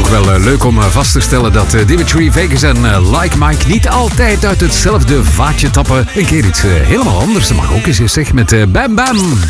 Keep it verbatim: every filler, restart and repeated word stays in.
toch wel uh, leuk om uh, vast te stellen dat uh, Dimitri Vegas en uh, Like Mike niet altijd uit hetzelfde vaatje tappen. Een keer iets uh, helemaal anders. Dat mag ook eens, zeg, met uh, Bam Bam.